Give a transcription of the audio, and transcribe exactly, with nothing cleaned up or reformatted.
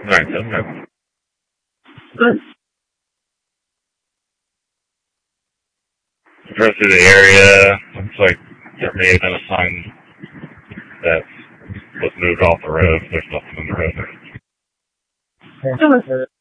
Nice, okay. Good. Drove through the area. Looks like there may have been a sign that was moved off the road. There's nothing on the road there. That was it.